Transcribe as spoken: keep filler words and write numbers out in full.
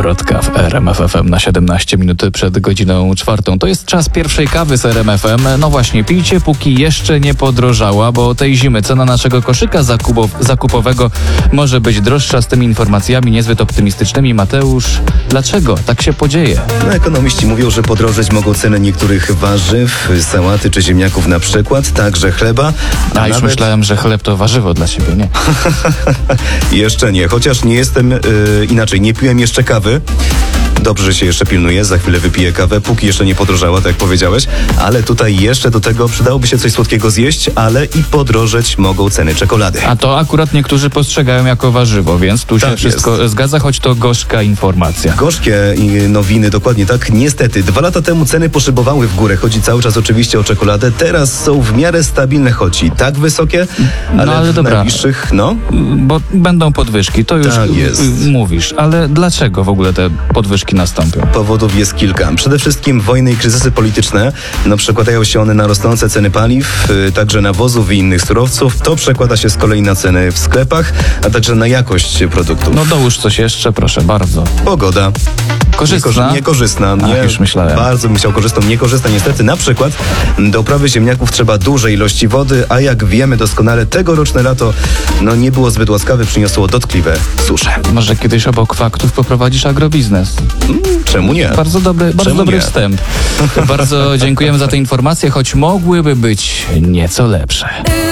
Brodka w R M F F M na siedemnaście minut przed godziną czwartą. To jest czas pierwszej kawy z R M F M. No właśnie, pijcie, póki jeszcze nie podrożała, bo tej zimy cena naszego koszyka zakupow- zakupowego może być droższa. Z tymi informacjami niezbyt optymistycznymi. Mateusz, dlaczego tak się podzieje? No, ekonomiści mówią, że podrożeć mogą ceny niektórych warzyw, sałaty czy ziemniaków na przykład, także chleba. A, a już nawet... myślałem, że chleb to warzywo dla siebie, nie? Jeszcze nie, chociaż nie jestem, yy, inaczej, nie piłem jeszcze kawy. Dobrze, że się jeszcze pilnuję, za chwilę wypiję kawę, póki jeszcze nie podrożała, tak jak powiedziałeś, ale tutaj jeszcze do tego przydałoby się coś słodkiego zjeść, ale i podrożeć mogą ceny czekolady. A to akurat niektórzy postrzegają jako warzywo, więc tu się Tak wszystko jest. zgadza, choć to gorzka informacja. Gorzkie nowiny, dokładnie tak. Niestety, dwa lata temu ceny poszybowały w górę. Chodzi cały czas oczywiście o czekoladę. Teraz są w miarę stabilne, choć i tak wysokie, ale, No, ale w dobra. najbliższych, no... Bo będą podwyżki, to już Tak jest. y, mówisz, ale dlaczego w ogóle te podwyżki nastąpią? Powodów jest kilka. Przede wszystkim wojny i kryzysy polityczne. No, przekładają się one na rosnące ceny paliw, yy, także nawozów i innych surowców. To przekłada się z kolei na ceny w sklepach, a także na jakość produktów. No dołóż coś jeszcze, proszę bardzo. Pogoda. Korzystna? Niekorzy- niekorzystna. Ach, Nie, już myślałem. Bardzo bym chciał korzystać. Niekorzystna niestety. Na przykład do uprawy ziemniaków trzeba duże ilości wody, a jak wiemy doskonale, tegoroczne lato no, nie było zbyt łaskawe, przyniosło dotkliwe susze. Może kiedyś obok faktów poprowadzisz agrobiznes. Hmm, czemu nie? Bardzo dobry, bardzo Czemu dobry nie? wstęp. Bardzo dziękujemy za te informacje, choć mogłyby być nieco lepsze.